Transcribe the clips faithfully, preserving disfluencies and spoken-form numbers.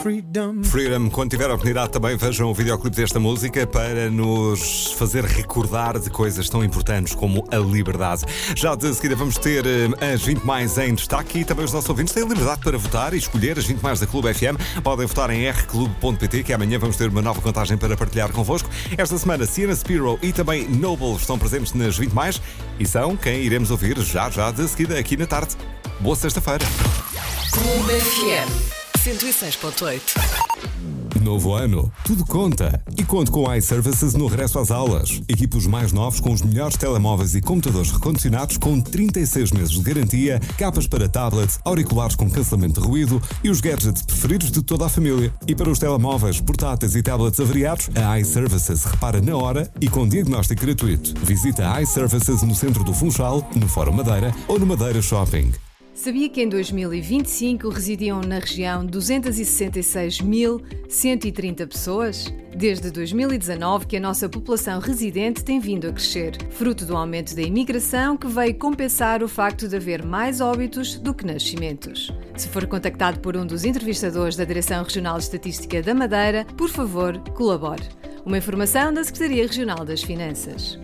freedom. Freedom, quando tiver a oportunidade também vejam o videoclipe desta música para nos fazer recordar de coisas tão importantes como a liberdade. Já de seguida vamos ter as vinte mais em destaque e também os nossos ouvintes têm a liberdade para votar e escolher as vinte mais da Clube F M. Podem votar em r clube ponto p t, que amanhã vamos ter uma nova contagem para partilhar convosco. Esta semana Sienna Spiro e também Noble estão presentes nas vinte mais e são quem iremos ouvir já já de seguida aqui na tarde. Boa sexta-feira. Clube F M cento e seis ponto oito. Novo ano, tudo conta. E conto com a iServices no regresso às aulas. Equipos mais novos com os melhores telemóveis e computadores recondicionados com trinta e seis meses de garantia, capas para tablets, auriculares com cancelamento de ruído e os gadgets preferidos de toda a família. E para os telemóveis, portáteis e tablets avariados, a iServices repara na hora e com diagnóstico gratuito. Visita a iServices no centro do Funchal, no Fórum Madeira ou no Madeira Shopping. Sabia que em dois mil e vinte e cinco residiam na região duzentos e sessenta e seis mil cento e trinta pessoas? Desde dois mil e dezanove que a nossa população residente tem vindo a crescer, fruto do aumento da imigração que veio compensar o facto de haver mais óbitos do que nascimentos. Se for contactado por um dos entrevistadores da Direção Regional de Estatística da Madeira, por favor, colabore. Uma informação da Secretaria Regional das Finanças.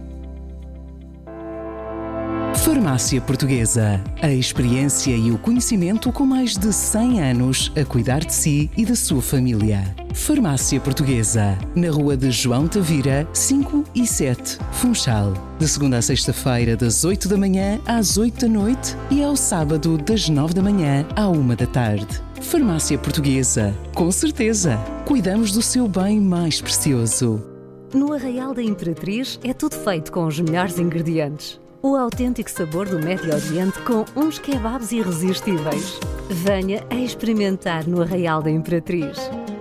Farmácia Portuguesa. A experiência e o conhecimento com mais de cem anos a cuidar de si e da sua família. Farmácia Portuguesa. Na rua de João Tavira, cinco e sete, Funchal. De segunda a sexta-feira, das oito da manhã às oito da noite e ao sábado, das nove da manhã à uma da tarde. Farmácia Portuguesa. Com certeza, cuidamos do seu bem mais precioso. No Arraial da Imperatriz é tudo feito com os melhores ingredientes. O autêntico sabor do Médio Oriente com uns kebabs irresistíveis. Venha a experimentar no Arraial da Imperatriz.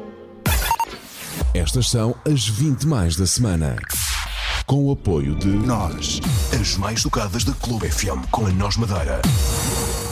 Estas são as vinte mais da semana. Com o apoio de Nós, as mais tocadas da Clube F M com a Nós Madeira.